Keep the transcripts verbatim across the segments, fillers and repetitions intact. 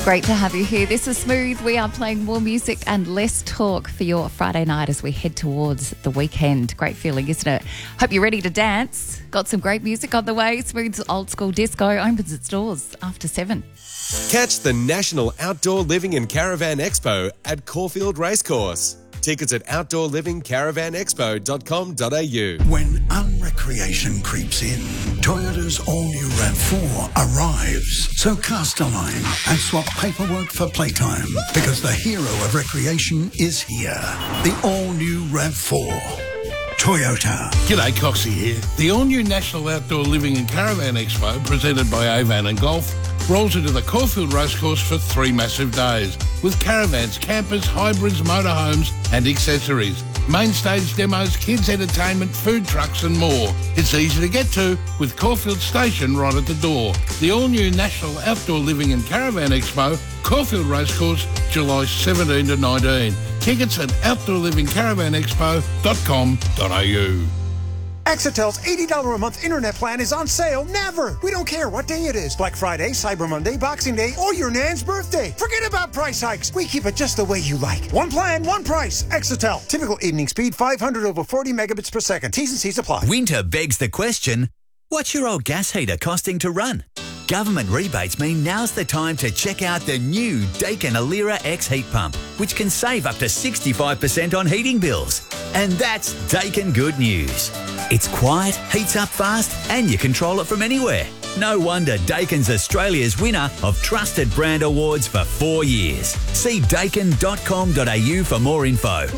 Great to have you here. This is Smooth. We are playing more music and less talk for your Friday night as we head towards the weekend. Great feeling, isn't it? Hope you're ready to dance. Got some great music on the way. Smooth's Old School Disco opens its doors after seven. Catch the National Outdoor Living and Caravan Expo at Caulfield Racecourse. Tickets at outdoor living caravan expo dot com dot a u. When unrecreation creeps in, Toyota's all-new RAV four arrives. So cast a line and swap paperwork for playtime, because the hero of recreation is here. The all-new RAV four. Toyota. G'day, Coxie here. The all-new National Outdoor Living and Caravan Expo, presented by Avan and Golf, rolls into the Caulfield Racecourse for three massive days, with caravans, campers, hybrids, motorhomes and accessories. Main stage demos, kids entertainment, food trucks and more. It's easy to get to with Caulfield Station right at the door. The all-new National Outdoor Living and Caravan Expo, Caulfield Racecourse, July seventeenth to nineteenth. Tickets at outdoor living caravan expo dot com dot a u. Exitel's eighty dollars a month internet plan is on sale never. We don't care what day it is. Black Friday, Cyber Monday, Boxing Day, or your nan's birthday. Forget about price hikes. We keep it just the way you like. One plan, one price. Exitel. Typical evening speed, five hundred over forty megabits per second. T's and C's apply. Winter begs the question, what's your old gas heater costing to run? Government rebates mean now's the time to check out the new Daikin Alira X heat pump, which can save up to sixty-five percent on heating bills. And that's Daikin good news. It's quiet, heats up fast, and you control it from anywhere. No wonder Daikin's Australia's winner of Trusted Brand Awards for four years. See daikin dot com dot a u for more info.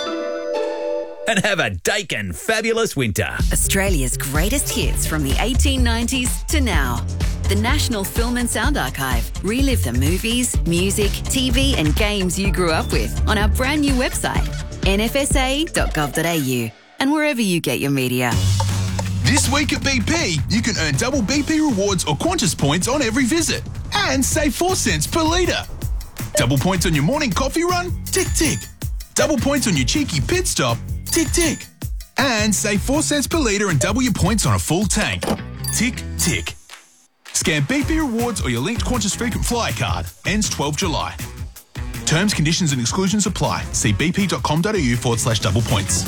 And have a Daikin fabulous winter. Australia's greatest hits from the eighteen nineties to now. The National Film and Sound Archive. Relive the movies, music, T V and games you grew up with on our brand new website, n f s a dot gov dot a u, and wherever you get your media. This week at B P, you can earn double B P rewards or Qantas points on every visit and save four cents per litre. Double points on your morning coffee run? Tick, tick. Double points on your cheeky pit stop? Tick, tick. And save four cents per litre and double your points on a full tank. Tick, tick. Scan B P Rewards or your linked Qantas frequent flyer card. Ends twelfth of July. Terms, conditions and exclusions apply. See b p dot com dot a u forward slash double points.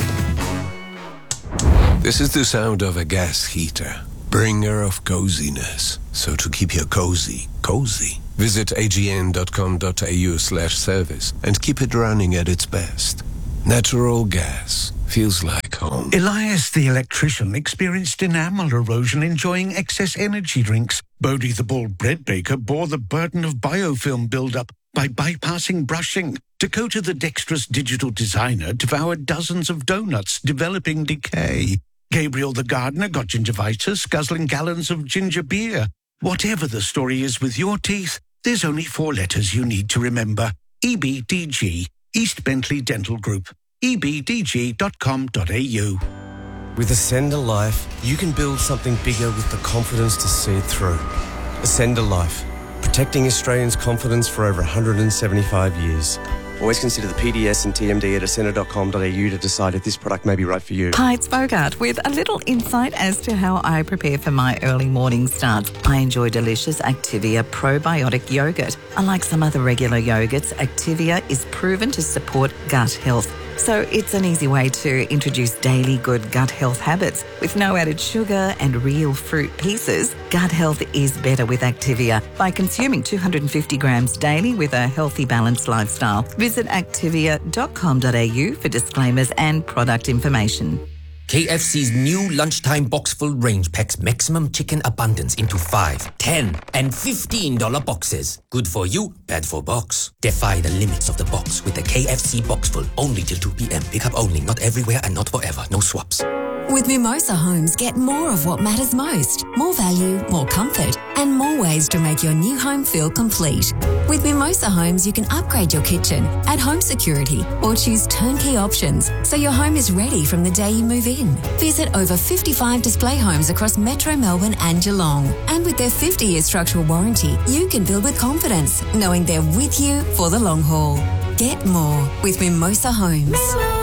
This is the sound of a gas heater, bringer of coziness. So to keep your cozy, cozy, visit a g n dot com dot a u slash service and keep it running at its best. Natural gas feels like home. Elias the electrician experienced enamel erosion enjoying excess energy drinks. Bodie the bald bread baker bore the burden of biofilm buildup by bypassing brushing. Dakota the dexterous digital designer devoured dozens of donuts, developing decay. Gabriel the gardener got gingivitis, guzzling gallons of ginger beer. Whatever the story is with your teeth, there's only four letters you need to remember. E B D G, East Bentley Dental Group. e b d g dot com dot a u. With Ascender Life, you can build something bigger with the confidence to see it through. Ascender Life, protecting Australians' confidence for over one hundred seventy-five years. Always consider the P D S and T M D at ascender dot com dot a u to decide if this product may be right for you. Hi, it's Bogart with a little insight as to how I prepare for my early morning starts. I enjoy delicious Activia probiotic yogurt. Unlike some other regular yogurts, Activia is proven to support gut health. So it's an easy way to introduce daily good gut health habits. With no added sugar and real fruit pieces, gut health is better with Activia by consuming two hundred fifty grams daily with a healthy, balanced lifestyle. Visit activia dot com dot a u for disclaimers and product information. K F C's new lunchtime boxful range packs maximum chicken abundance into five, ten, and fifteen dollar boxes. Good for you, bad for box. Defy the limits of the box with the K F C boxful. Only till two p m. Pick up only, not everywhere and not forever. No swaps. With Mimosa Homes, get more of what matters most. More value, more comfort, and more ways to make your new home feel complete. With Mimosa Homes, you can upgrade your kitchen, add home security, or choose turnkey options so your home is ready from the day you move in. Visit over fifty-five display homes across Metro Melbourne and Geelong. And with their fifty-year structural warranty, you can build with confidence, knowing they're with you for the long haul. Get more with Mimosa Homes.